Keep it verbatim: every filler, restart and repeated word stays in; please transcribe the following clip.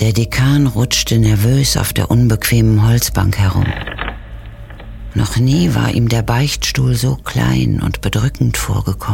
Der Dekan rutschte nervös auf der unbequemen Holzbank herum. Noch nie war ihm der Beichtstuhl so klein und bedrückend vorgekommen.